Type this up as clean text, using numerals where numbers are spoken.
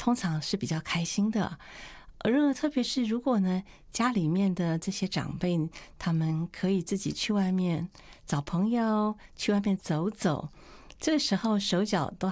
通常是比较开心的。特别是如果呢，家里面的这些长辈，他们可以自己去外面找朋友，去外面走走，这时候手脚都